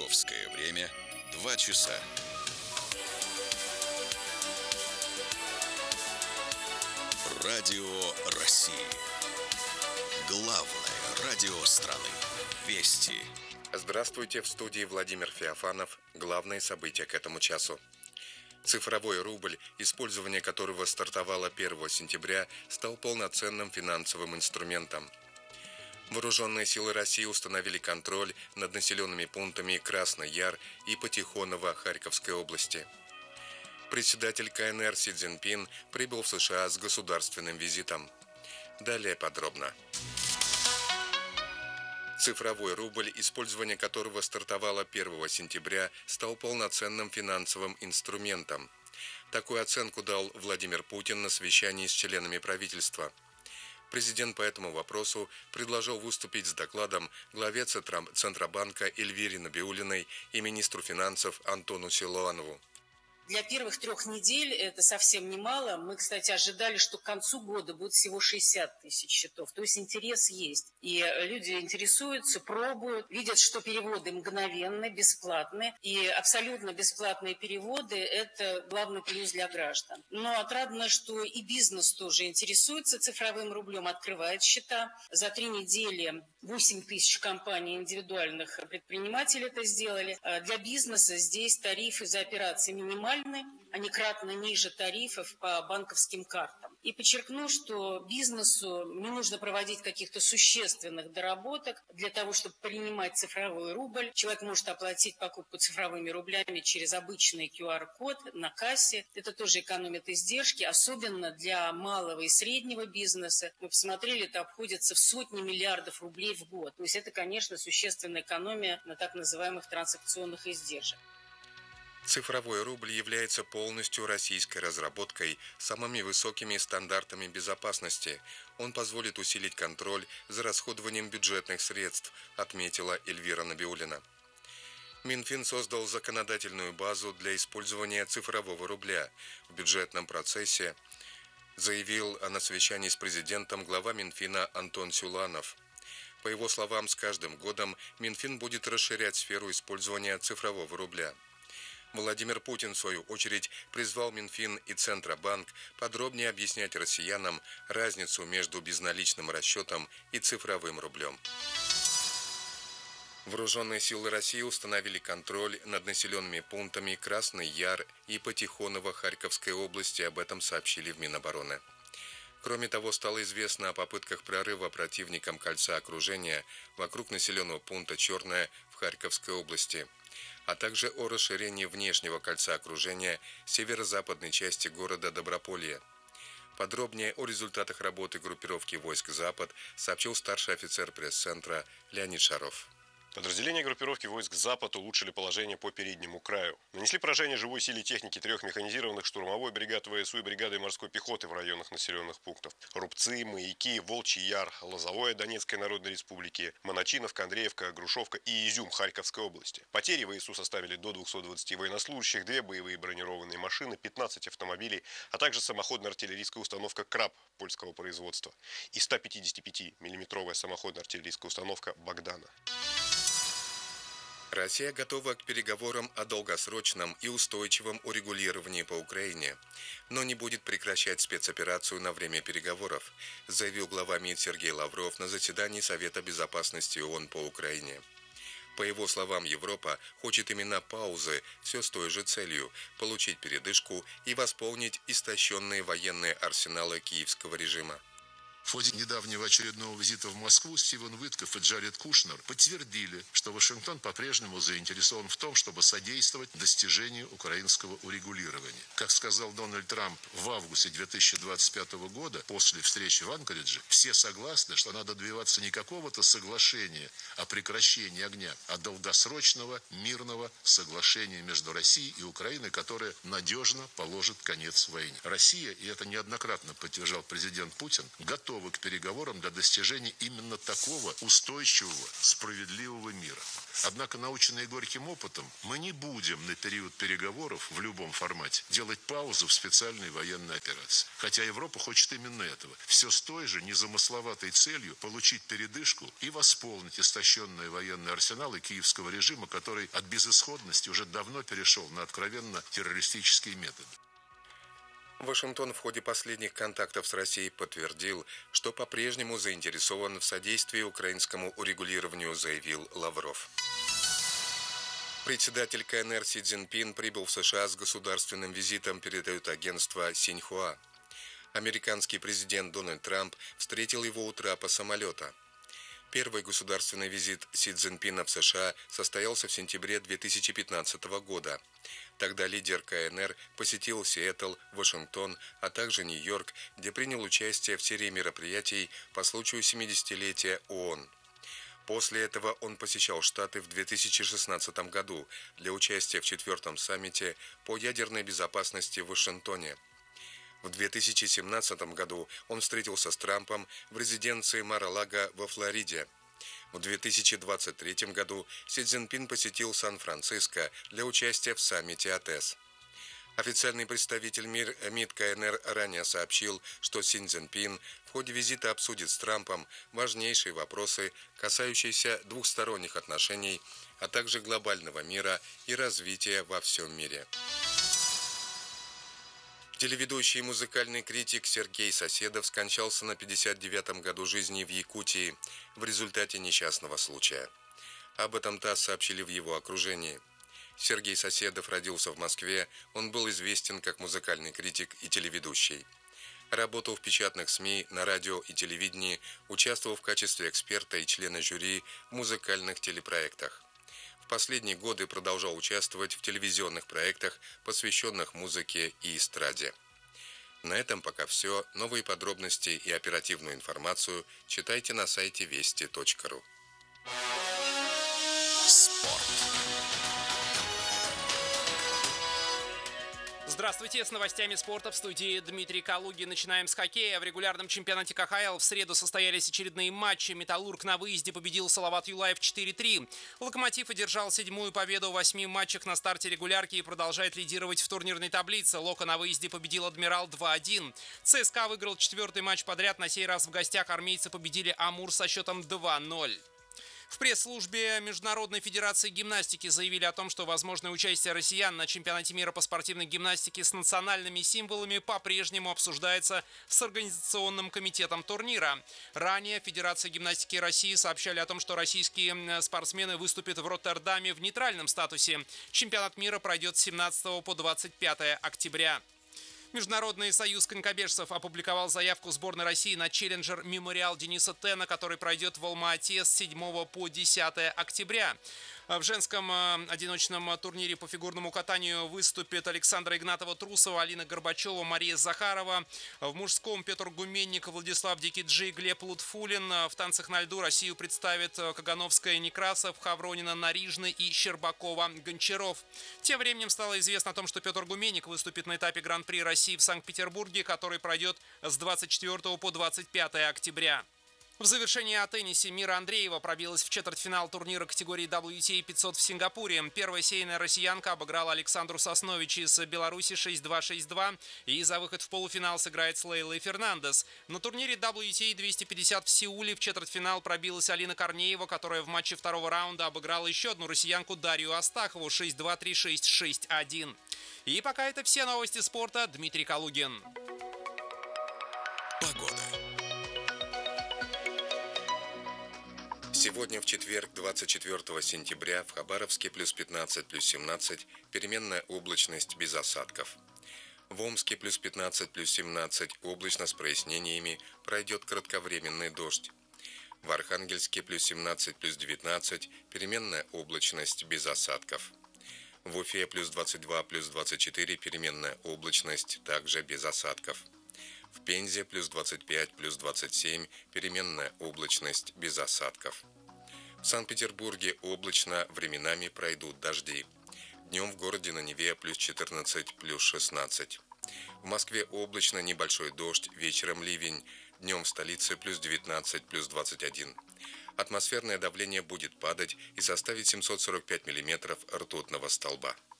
Московское время 2 часа. Радио России. Главное радио страны. Вести. Здравствуйте, в студии Владимир Феофанов. Главные события к этому часу. Цифровой рубль, использование которого стартовало 1 сентября, стал полноценным финансовым инструментом. Вооруженные силы России установили контроль над населенными пунктами Красный Яр и Патихоново Харьковской области. Председатель КНР Си Цзиньпин прибыл в США с государственным визитом. Далее подробно. Цифровой рубль, использование которого стартовало 1 сентября, стал полноценным финансовым инструментом. Такую оценку дал Владимир Путин на совещании с членами правительства. Президент по этому вопросу предложил выступить с докладом главе Центробанка Эльвире Набиуллиной и министру финансов Антону Силуанову. Для первых 3 недель это совсем немало. Мы, кстати, ожидали, что к концу года будет всего 60 тысяч счетов. То есть интерес есть. И люди интересуются, пробуют, видят, что переводы мгновенные, бесплатные. И абсолютно бесплатные переводы – это главный плюс для граждан. Но отрадно, что и бизнес тоже интересуется цифровым рублем, открывает счета. За 3 недели 8 тысяч компаний индивидуальных предпринимателей это сделали. Для бизнеса здесь тарифы за операции минимальные. Они кратно ниже тарифов по банковским картам. И подчеркну, что бизнесу не нужно проводить каких-то существенных доработок для того, чтобы принимать цифровой рубль. Человек может оплатить покупку цифровыми рублями через обычный QR-код на кассе. Это тоже экономит издержки, особенно для малого и среднего бизнеса. Мы посмотрели, это обходится в сотни миллиардов рублей в год. То есть это, конечно, существенная экономия на так называемых транзакционных издержек. Цифровой рубль является полностью российской разработкой с самыми высокими стандартами безопасности. Он позволит усилить контроль за расходованием бюджетных средств, отметила Эльвира Набиуллина. Минфин создал законодательную базу для использования цифрового рубля в бюджетном процессе, заявил на совещании с президентом глава Минфина Антон Силуанов. По его словам, с каждым годом Минфин будет расширять сферу использования цифрового рубля. Владимир Путин, в свою очередь, призвал Минфин и Центробанк подробнее объяснять россиянам разницу между безналичным расчетом и цифровым рублем. Вооруженные силы России установили контроль над населенными пунктами Красный Яр и Патихоново Харьковской области, об этом сообщили в Минобороны. Кроме того, стало известно о попытках прорыва противником кольца окружения вокруг населенного пункта Черное в Харьковской области, а также о расширении внешнего кольца окружения северо-западной части города Доброполье. Подробнее о результатах работы группировки войск «Запад» сообщил старший офицер пресс-центра Леонид Шаров. Подразделения группировки войск «Запад» улучшили положение по переднему краю. Нанесли поражение живой силе техники 3 механизированных штурмовой бригады ВСУ и бригады морской пехоты в районах населенных пунктов. Рубцы, Маяки, Волчий Яр, Лозовое Донецкой Народной Республики, Моночиновка, Андреевка, Грушевка и Изюм Харьковской области. Потери ВСУ составили до 220 военнослужащих, 2 боевые бронированные машины, 15 автомобилей, а также самоходная артиллерийская установка «Краб» польского производства и 155-мм самоходная артиллерийская установка «Богдана». Россия готова к переговорам о долгосрочном и устойчивом урегулировании по Украине, но не будет прекращать спецоперацию на время переговоров, заявил глава МИД Сергей Лавров на заседании Совета безопасности ООН по Украине. По его словам, Европа хочет именно паузы, все с той же целью – получить передышку и восполнить истощенные военные арсеналы киевского режима. В ходе недавнего очередного визита в Москву Стивен Уитков и Джаред Кушнер подтвердили, что Вашингтон по-прежнему заинтересован в том, чтобы содействовать достижению украинского урегулирования. Как сказал Дональд Трамп в августе 2025 года, после встречи в Анкоридже, все согласны, что надо добиваться не какого-то соглашения о прекращении огня, а долгосрочного мирного соглашения между Россией и Украиной, которое надежно положит конец войне. Россия, и это неоднократно подтверждал президент Путин, готова готовы к переговорам для достижения именно такого устойчивого, справедливого мира. Однако, наученные горьким опытом, мы не будем на период переговоров в любом формате делать паузу в специальной военной операции. Хотя Европа хочет именно этого. Все с той же незамысловатой целью получить передышку и восполнить истощенные военные арсеналы киевского режима, который от безысходности уже давно перешел на откровенно террористические методы. Вашингтон в ходе последних контактов с Россией подтвердил, что по-прежнему заинтересован в содействии украинскому урегулированию, заявил Лавров. Председатель КНР Си Цзиньпин прибыл в США с государственным визитом, передает агентство Синьхуа. Американский президент Дональд Трамп встретил его у трапа самолета. Первый государственный визит Си Цзиньпина в США состоялся в сентябре 2015 года. Тогда лидер КНР посетил Сиэтл, Вашингтон, а также Нью-Йорк, где принял участие в серии мероприятий по случаю 70-летия ООН. После этого он посещал Штаты в 2016 году для участия в 4-м саммите по ядерной безопасности в Вашингтоне. В 2017 году он встретился с Трампом в резиденции Мар-а-Лаго во Флориде. В 2023 году Си Цзиньпин посетил Сан-Франциско для участия в саммите АТЭС. Официальный представитель МИД КНР ранее сообщил, что Си Цзиньпин в ходе визита обсудит с Трампом важнейшие вопросы, касающиеся двухсторонних отношений, а также глобального мира и развития во всем мире. Телеведущий и музыкальный критик Сергей Соседов скончался на 59-м году жизни в Якутии в результате несчастного случая. Об этом ТАСС сообщили в его окружении. Сергей Соседов родился в Москве, он был известен как музыкальный критик и телеведущий. Работал в печатных СМИ, на радио и телевидении, участвовал в качестве эксперта и члена жюри в музыкальных телепроектах. В последние годы продолжал участвовать в телевизионных проектах, посвященных музыке и эстраде. На этом пока все. Новые подробности и оперативную информацию читайте на сайте вести.ру. Спорт. Здравствуйте, с новостями спорта в студии Дмитрий Калугин. Начинаем с хоккея. В регулярном чемпионате КХЛ в среду состоялись очередные матчи. «Металлург» на выезде победил Салават Юлаев 4-3. «Локомотив» одержал 7-ю победу в 8 матчах на старте регулярки и продолжает лидировать в турнирной таблице. «Локо» на выезде победил «Адмирал» 2-1. ЦСКА выиграл 4-й матч подряд. На сей раз в гостях армейцы победили «Амур» со счетом 2-0. В пресс-службе Международной федерации гимнастики заявили о том, что возможное участие россиян на чемпионате мира по спортивной гимнастике с национальными символами по-прежнему обсуждается с организационным комитетом турнира. Ранее Федерация гимнастики России сообщали о том, что российские спортсмены выступят в Роттердаме в нейтральном статусе. Чемпионат мира пройдет с 17 по 25 октября. Международный союз конькобежцев опубликовал заявку сборной России на челленджер «Мемориал Дениса Тена», который пройдет в Алма-Ате с 7 по 10 октября. В женском одиночном турнире по фигурному катанию выступят Александра Игнатова-Трусова, Алина Горбачева, Мария Захарова. В мужском Петр Гуменник, Владислав Дикиджи, Глеб Лутфулин. В танцах на льду Россию представят Кагановская, Некрасов, Хавронина, Нарижный и Щербакова, Гончаров. Тем временем стало известно о том, что Петр Гуменник выступит на этапе Гран-при России в Санкт-Петербурге, который пройдет с 24 по 25 октября. В завершении о теннисе Мира Андреева пробилась в четвертьфинал турнира категории WTA 500 в Сингапуре. Первая сейная россиянка обыграла Александру Соснович из Беларуси 6-2-6-2 и за выход в полуфинал сыграет с Лейлой Фернандес. На турнире WTA 250 в Сеуле в четвертьфинал пробилась Алина Корнеева, которая в матче второго раунда обыграла еще одну россиянку Дарью Астахову 6-2-3-6-6-1. И пока это все новости спорта. Дмитрий Калугин. Погода. Сегодня в четверг, 24 сентября, в Хабаровске плюс 15, плюс 17, переменная облачность без осадков. В Омске плюс 15, плюс 17, облачно с прояснениями, пройдет кратковременный дождь. В Архангельске плюс 17, плюс 19, переменная облачность без осадков. В Уфе плюс 22, плюс 24, переменная облачность, также без осадков. В Пензе плюс 25, плюс 27, переменная облачность без осадков. В Санкт-Петербурге облачно, временами пройдут дожди. Днем в городе на Неве плюс 14, плюс 16. В Москве облачно, небольшой дождь, вечером ливень. Днем в столице плюс 19, плюс 21. Атмосферное давление будет падать и составить 745 миллиметров ртутного столба.